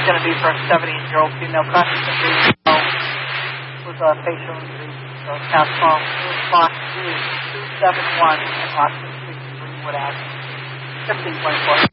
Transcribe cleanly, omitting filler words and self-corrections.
going to be for a 78-year-old female conscious with a facial injury. So CAS call response to 271 at Austin Street, Greenwood Avenue, 1524.